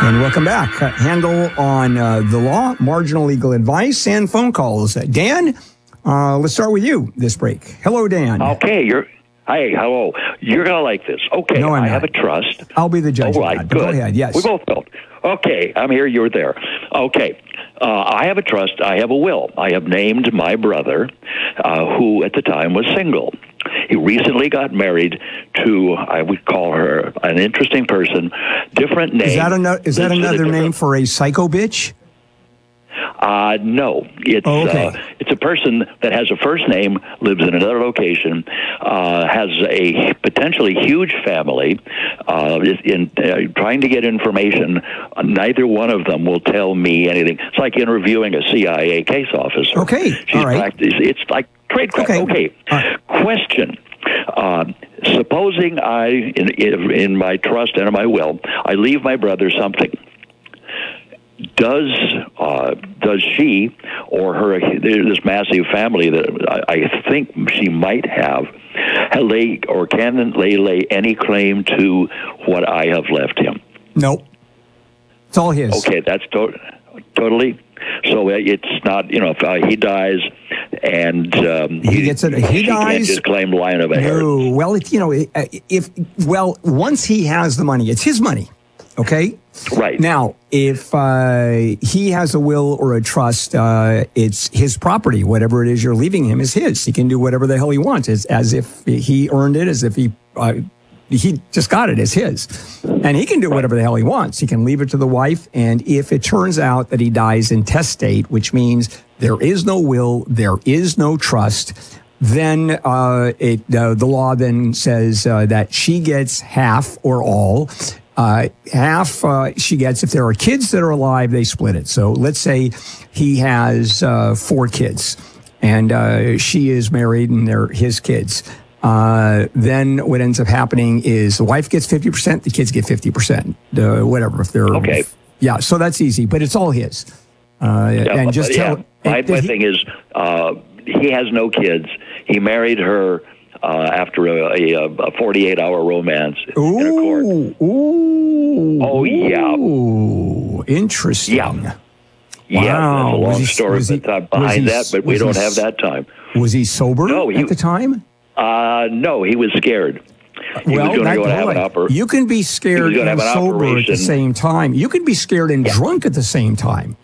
And welcome back. Handle on the law, marginal legal advice, and phone calls. Dan, let's start with you this break. Hello, Dan. Okay, Hi, hello. You're going to like this. Okay, no, I have a trust. I'll be the judge. All right, good. Go ahead, yes. We both don't. Okay, I'm here, you're there. Okay, I have a trust. I have a will. I have named my brother, who at the time was single. He recently got married to, I would call her an interesting person, different name. Is that another name for a psycho bitch? No, it's a person that has a first name, lives in another location, has a potentially huge family. In trying to get information, neither one of them will tell me anything. It's like interviewing a CIA case officer. Okay, all right. It's like trade craft. Okay. Question. Supposing in my trust and in my will, I leave my brother something. Does she or her, this massive family that I think she might have, can they lay any claim to what I have left him? Nope. It's all his. Okay, that's totally. So it's not, if he dies and he gets it, he dies. Can't just claim line of a hair. No. Well, once he has the money, it's his money. Okay? Right. Now, if he has a will or a trust, it's his property. Whatever it is you're leaving him is his. He can do whatever the hell he wants. It's as if he earned it, as if he just got it as his. And he can do whatever the hell he wants. He can leave it to the wife. And if it turns out that he dies intestate, which means there is no will, there is no trust, then the law then says that she gets half or all. Half she gets. If there are kids that are alive, they split it. So let's say he has 4 kids, and she is married, and they're his kids. Then what ends up happening is the wife gets 50%, the kids get 50%. Whatever, if they're okay. Yeah, so that's easy, but it's all his. And just tell. My thing is, he has no kids. He married her. After a 48-hour romance in a court. Ooh. Oh, yeah. Ooh, interesting. Yeah. Wow. Yeah, there's a long story behind that, but we don't have that time. Was he sober at the time? No, he was scared. He was going to go have an operation. You can be scared and sober at the same time. You can be scared and drunk at the same time.